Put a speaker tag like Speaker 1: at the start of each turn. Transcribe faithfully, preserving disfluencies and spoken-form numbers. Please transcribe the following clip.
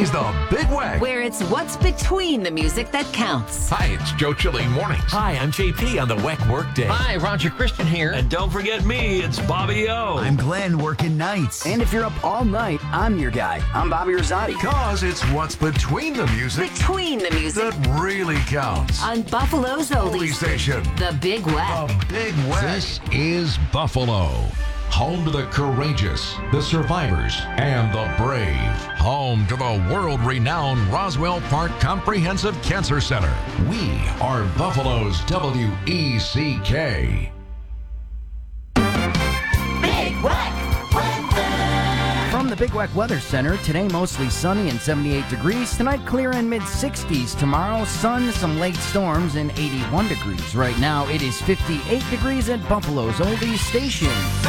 Speaker 1: is the Big Wack,
Speaker 2: where it's what's between the music that counts.
Speaker 1: Hi, it's Joe Chilling Mornings.
Speaker 3: Hi, I'm J P on the W E C Workday.
Speaker 4: Hi, Roger Christian here.
Speaker 5: And don't forget me, it's Bobby O.
Speaker 6: I'm Glenn working nights.
Speaker 7: And if you're up all night, I'm your guy. I'm Bobby Rosati.
Speaker 1: Cause it's what's between the music
Speaker 2: Between the music
Speaker 1: that really counts.
Speaker 2: on Buffalo's Oldies
Speaker 1: Oldies station,
Speaker 2: The Big Wack.
Speaker 1: the Big Wack.
Speaker 8: This is Buffalo, home to the courageous, the survivors, and the brave. Home to the world-renowned Roswell Park Comprehensive Cancer Center. We are Buffalo's W E C K.
Speaker 2: Big Wack weather.
Speaker 7: From the Big Wack Weather Center, today mostly sunny and seventy-eight degrees. Tonight clear and mid sixties. Tomorrow sun, some late storms and eighty-one degrees. Right now it is fifty-eight degrees at Buffalo's Oldies station.